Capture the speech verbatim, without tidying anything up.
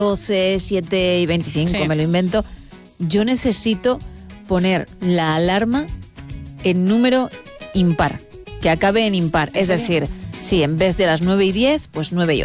doce, siete y veinticinco, Sí. me lo invento. Yo necesito poner la alarma en número impar, que acabe en impar. ¿En Es serio? decir, sí, en vez de las nueve y diez, pues nueve y